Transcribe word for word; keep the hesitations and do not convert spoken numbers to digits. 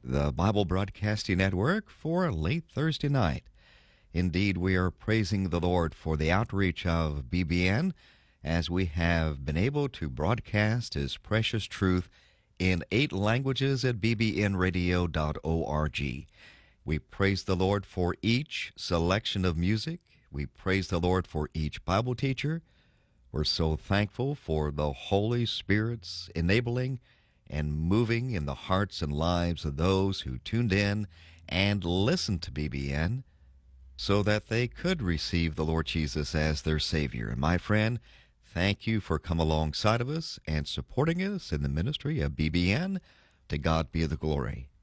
the Bible Broadcasting Network, for late Thursday night. Indeed, we are praising the Lord for the outreach of B B N as we have been able to broadcast His precious truth in eight languages at b b n radio dot org. We praise the Lord for each selection of music. We praise the Lord for each Bible teacher. We're so thankful for the Holy Spirit's enabling and moving in the hearts and lives of those who tuned in and listened to B B N so that they could receive the Lord Jesus as their Savior. And my friend, thank you for coming alongside of us and supporting us in the ministry of B B N. To God be the glory.